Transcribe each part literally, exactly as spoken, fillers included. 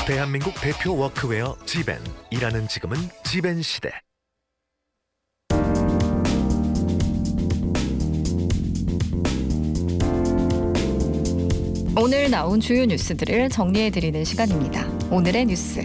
대한민국 대표 워크웨어 지벤. 일하는 지금은 지벤 시대. 오늘 나온 주요 뉴스들을 정리해드리는 시간입니다. 오늘의 뉴스.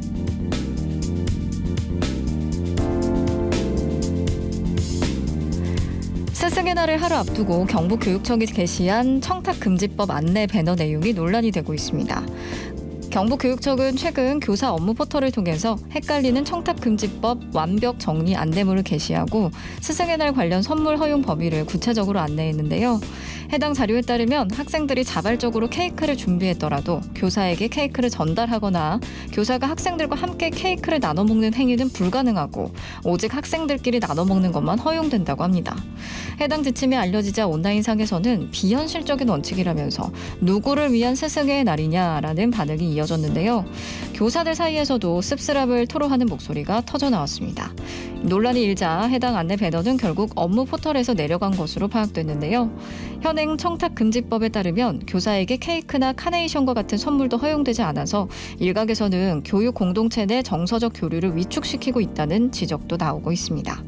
스승의 날을 하루 앞두고 경북교육청이 게시한 청탁금지법 안내 배너 내용이 논란이 되고 있습니다. 경북교육청은 최근 교사 업무 포털을 통해서 헷갈리는 청탁금지법 완벽 정리 안내문을 게시하고 스승의 날 관련 선물 허용 범위를 구체적으로 안내했는데요. 해당 자료에 따르면 학생들이 자발적으로 케이크를 준비했더라도 교사에게 케이크를 전달하거나 교사가 학생들과 함께 케이크를 나눠 먹는 행위는 불가능하고 오직 학생들끼리 나눠 먹는 것만 허용된다고 합니다. 해당 지침이 알려지자 온라인상에서는 비현실적인 원칙이라면서 누구를 위한 스승의 날이냐라는 반응이 이어졌는데요. 교사들 사이에서도 씁쓸함을 토로하는 목소리가 터져 나왔습니다. 논란이 일자 해당 안내 배너는 결국 업무 포털에서 내려간 것으로 파악됐는데요. 현행 청탁금지법에 따르면 교사에게 케이크나 카네이션과 같은 선물도 허용되지 않아서 일각에서는 교육 공동체 내 정서적 교류를 위축시키고 있다는 지적도 나오고 있습니다.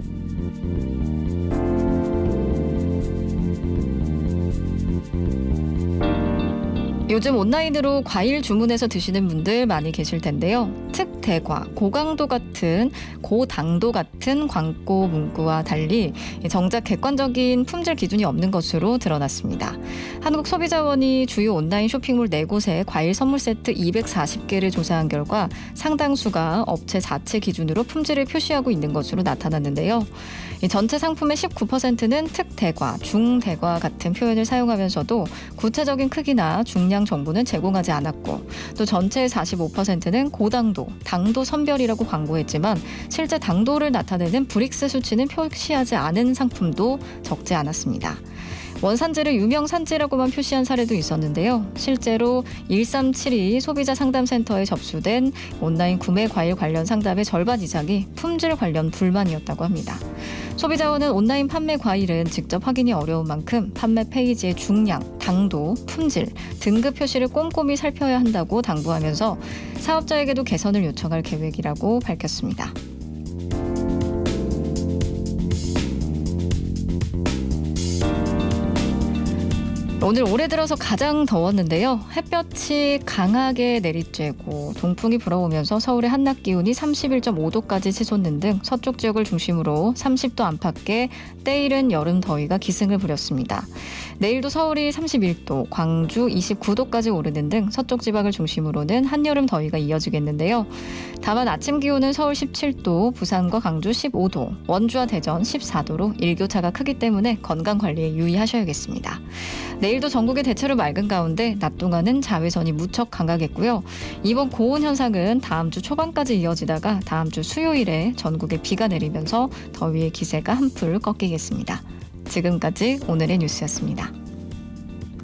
요즘 온라인으로 과일 주문해서 드시는 분들 많이 계실 텐데요. 특대과, 고강도 같은, 고당도 같은 광고 문구와 달리 정작 객관적인 품질 기준이 없는 것으로 드러났습니다. 한국소비자원이 주요 온라인 쇼핑몰 네 곳에 과일 선물 세트 이백사십 개를 조사한 결과 상당수가 업체 자체 기준으로 품질을 표시하고 있는 것으로 나타났는데요. 전체 상품의 십구 퍼센트는 특대과, 중대과 같은 표현을 사용하면서도 구체적인 크기나 중량 정보는 제공하지 않았고 또 전체의 사십오 퍼센트는 고당도, 당도 선별이라고 광고했지만 실제 당도를 나타내는 브릭스 수치는 표시하지 않은 상품도 적지 않았습니다. 원산지를 유명 산지라고만 표시한 사례도 있었는데요. 실제로 일삼칠이 소비자 상담센터에 접수된 온라인 구매 과일 관련 상담의 절반 이상이 품질 관련 불만이었다고 합니다. 소비자원은 온라인 판매 과일은 직접 확인이 어려운 만큼 판매 페이지의 중량, 당도, 품질, 등급 표시를 꼼꼼히 살펴야 한다고 당부하면서 사업자에게도 개선을 요청할 계획이라고 밝혔습니다. 오늘 올해 들어서 가장 더웠는데요. 햇볕이 강하게 내리쬐고 동풍이 불어오면서 서울의 한낮 기온이 삼십일 점 오 도까지 치솟는 등 서쪽 지역을 중심으로 삼십 도 안팎의 때이른 여름 더위가 기승을 부렸습니다. 내일도 서울이 삼십일 도, 광주 이십구 도까지 오르는 등 서쪽 지방을 중심으로는 한여름 더위가 이어지겠는데요. 다만 아침 기온은 서울 십칠 도, 부산과 강주 십오 도, 원주와 대전 십사 도로 일교차가 크기 때문에 건강관리에 유의하셔야겠습니다. 내일도 전국이 대체로 맑은 가운데 낮 동안은 자외선이 무척 강하겠고요. 이번 고온 현상은 다음 주 초반까지 이어지다가 다음 주 수요일에 전국에 비가 내리면서 더위의 기세가 한풀 꺾이겠습니다. 지금까지 오늘의 뉴스였습니다.